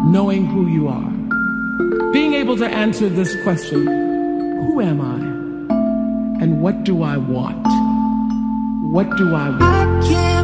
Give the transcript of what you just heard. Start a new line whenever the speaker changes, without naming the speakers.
knowing who you are. Being able to answer this question, who am I? And what do I want? What do I want?